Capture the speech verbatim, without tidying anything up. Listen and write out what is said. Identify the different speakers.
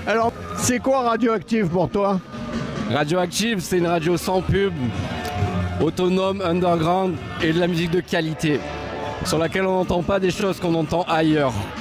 Speaker 1: Alors, c'est quoi Radioactive pour toi?
Speaker 2: Radioactive, c'est une radio sans pub, autonome, underground et de la musique de qualité, sur laquelle on n'entend pas des choses qu'on entend ailleurs.